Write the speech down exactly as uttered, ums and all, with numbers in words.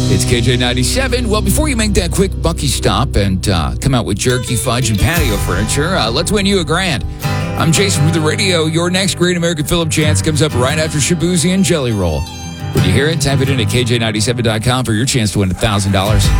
It's K J ninety-seven. Well, before you make that quick Bucky stop and uh, come out with jerky, fudge, and patio furniture, uh, let's win you a grand. I'm Jason from the radio. Your next Great American Philip chance comes up right after Shabuzi and Jelly Roll. When you hear it, type it in at K J ninety-seven dot com for your chance to win one thousand dollars.